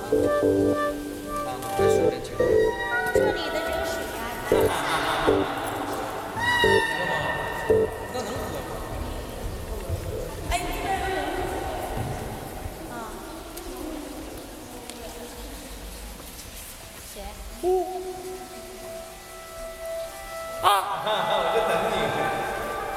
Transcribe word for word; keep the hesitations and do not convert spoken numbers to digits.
啊，在水面前。 这里的这个水啊， 那能喝吗？ 哎，那边有人。啊。谁？ 啊！我就等你。